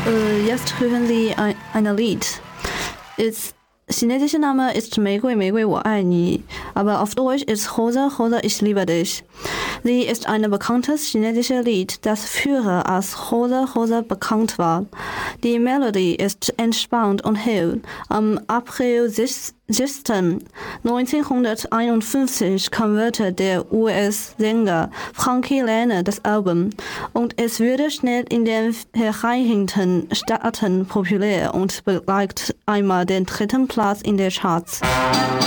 Jetzt hören Sie ein Lied. Chinesischer Name ist 玫瑰玫瑰我爱你, aber auf Deutsch ist Rosa Rosa ich liebe dich. Sie ist ein bekanntes chinesisches Lied, das früher als Rosa Rosa bekannt war. Die Melodie ist entspannt und hell. Am April 1951 konvertierte der US-Sänger Frankie Lane das Album und es wurde schnell in den Vereinigten Staaten populär und belegt einmal den dritten Platz in den Charts.